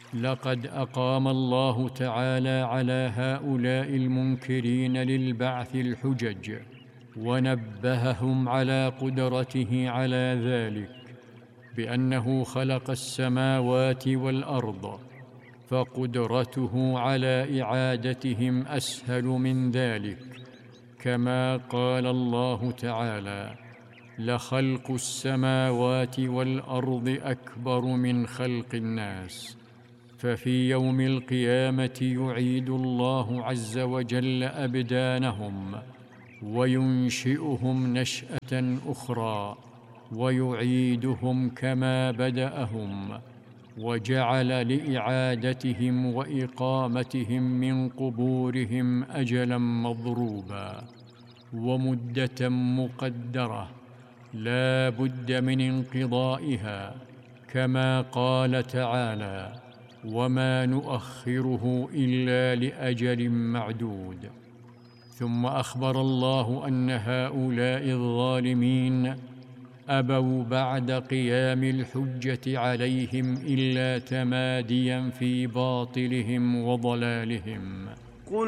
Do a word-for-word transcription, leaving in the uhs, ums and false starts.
لقد أقام الله تعالى على هؤلاء المنكرين للبعث الحجج، ونبههم على قدرته على ذلك بأنه خلق السماوات والأرض، فقدرته على إعادتهم أسهل من ذلك، كما قال الله تعالى: لخلق السماوات والأرض أكبر من خلق الناس. ففي يوم القيامة يعيد الله عز وجل أبدانهم وينشئهم نشأة أخرى، ويعيدهم كما بدأهم، وجعل لإعادتهم وإقامتهم من قبورهم أجلا مضروبا ومدة مقدرة لا بد من انقضائها، كما قال تعالى: وما نؤخره إلا لأجل معدود. ثم أخبر الله أن هؤلاء الظالمين أبوا بعد قيام الحجة عليهم إلا تماديا في باطلهم وضلالهم.